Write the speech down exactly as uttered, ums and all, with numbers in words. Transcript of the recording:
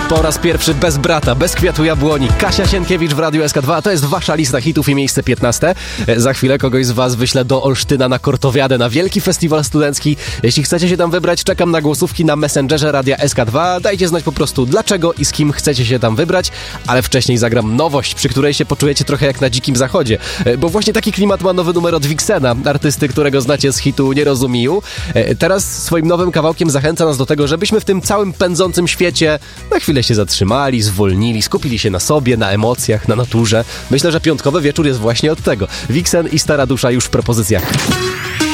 Po raz pierwszy bez brata, bez kwiatu jabłoni. Kasia Sienkiewicz w Radiu S K dwa. To jest wasza lista hitów i miejsce piętnaste. Za chwilę kogoś z was wyślę do Olsztyna na Kortowiadę, na wielki festiwal studencki. Jeśli chcecie się tam wybrać, czekam na głosówki na Messengerze Radia S K dwa. Dajcie znać po prostu dlaczego i z kim chcecie się tam wybrać, ale wcześniej zagram nowość, przy której się poczujecie trochę jak na dzikim zachodzie. Bo właśnie taki klimat ma nowy numer od Vixena, artysty, którego znacie z hitu Nie rozumiju. Teraz swoim nowym kawałkiem zachęca nas do tego, żebyśmy w tym całym pędzącym świecie na chwilę się zatrzymali, zwolnili, skupili się na sobie, na emocjach, na naturze. Myślę, że piątkowy wieczór jest właśnie od tego. Vixen i Stara Dusza już w propozycjach.